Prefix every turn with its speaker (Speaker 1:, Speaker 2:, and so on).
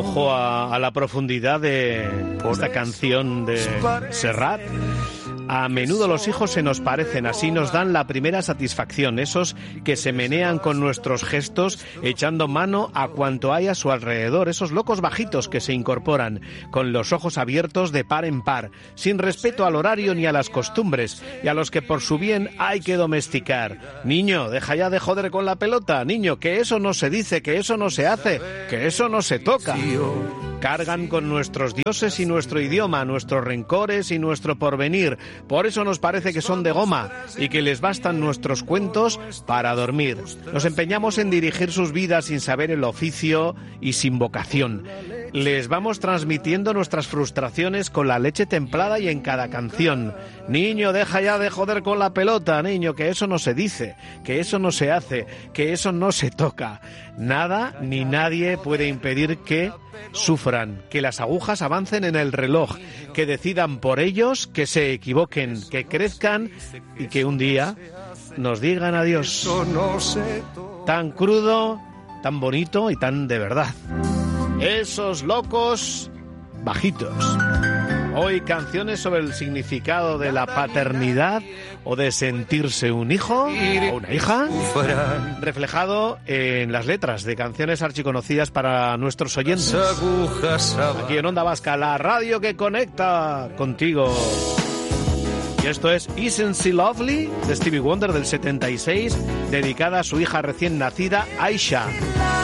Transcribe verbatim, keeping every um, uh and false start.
Speaker 1: Ojo a, a la profundidad de esta canción de Serrat. A menudo los hijos se nos parecen, así nos dan la primera satisfacción, esos que se menean con nuestros gestos, echando mano a cuanto hay a su alrededor, esos locos bajitos que se incorporan, con los ojos abiertos de par en par, sin respeto al horario ni a las costumbres, y a los que por su bien hay que domesticar. Niño, deja ya de joder con la pelota, niño, que eso no se dice, que eso no se hace, que eso no se toca. Cargan con nuestros dioses y nuestro idioma, nuestros rencores y nuestro porvenir. Por eso nos parece que son de goma y que les bastan nuestros cuentos para dormir. Nos empeñamos en dirigir sus vidas sin saber el oficio y sin vocación. Les vamos transmitiendo nuestras frustraciones con la leche templada y en cada canción. Niño, deja ya de joder con la pelota, niño, que eso no se dice, que eso no se hace, que eso no se toca. Nada ni nadie puede impedir que sufran, que las agujas avancen en el reloj, que decidan por ellos, que se equivoquen, que crezcan y que un día nos digan adiós. Tan crudo, tan bonito y tan de verdad. Esos locos bajitos. Hoy canciones sobre el significado de la paternidad o de sentirse un hijo o una hija, reflejado en las letras de canciones archiconocidas para nuestros oyentes. Aquí en Onda Vasca, la radio que conecta contigo. Y esto es Isn't She Lovely, de Stevie Wonder del setenta y seis, dedicada a su hija recién nacida, Aisha.